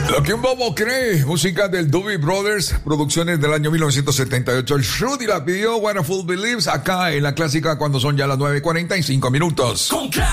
Lo que un bobo cree, música del Doobie Brothers, producciones del año 1978. El Shruti la pidió, Wonderful Beliefs, acá en la clásica cuando son ya las 9:45 minutos. Con